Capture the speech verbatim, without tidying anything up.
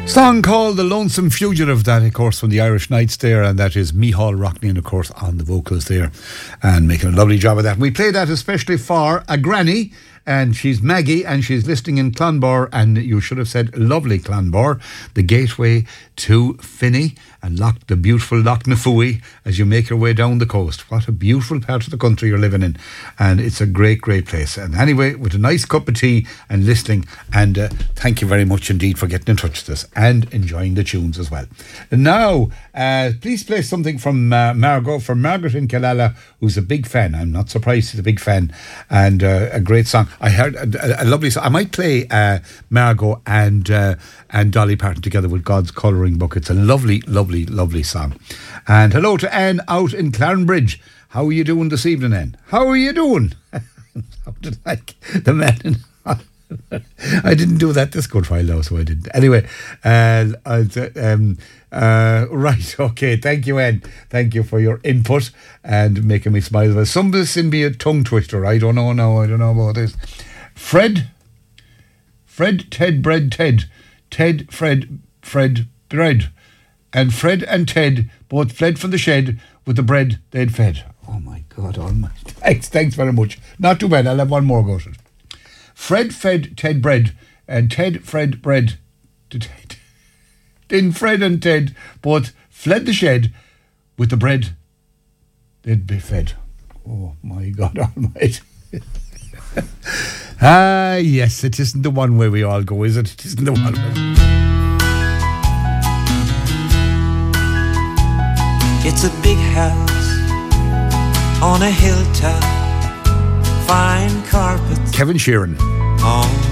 Song called The Lonesome Fugitive, that of course from the Irish Nights there, and that is Micheál Rockney, and of course on the vocals there, and making a lovely job of that. We play that especially for a granny, and she's Maggie, and she's listening in Clonbor, and you should have said lovely Clonbor, the gateway to Finney and Loch, the beautiful Loch Nafooey, as you make your way down the coast. What a beautiful part of the country you're living in, and it's a great, great place. And anyway, with a nice cup of tea and listening, and uh, thank you very much indeed for getting in touch with us and enjoying the tunes as well. And now, uh, please play something from uh, Margot, from Margaret in Killala, who's a big fan. I'm not surprised she's a big fan, and uh, a great song. I heard a, a, a lovely song. I might play uh, Margot and uh, and Dolly Parton together with God's Colouring Book. It's a lovely, lovely, lovely song. And hello to Anne out in Clarenbridge. How are you doing this evening, Anne? How are you doing? How did I, the man in... I didn't do that this good while though, so I didn't. Anyway, uh, um, uh, right, okay. Thank you, Anne. Thank you for your input and making me smile. Well, some of this can be a tongue twister. I don't know now. I don't know about this. Fred, Fred, Ted, Bread, Ted, Ted, Fred, Fred, Bread, and Fred and Ted both fled from the shed with the bread they'd fed. Oh my God almighty. Thanks, thanks very much. Not too bad. I'll have one more go at it. Fred fed Ted bread, and Ted fed bread to Ted. Then Fred and Ted both fled the shed with the bread they'd be fed. Oh my God almighty. Ah, yes, it isn't the one way we all go, is it? It isn't the one way. It's a big house on a hilltop, fine carpets. Kevin Sheeran. On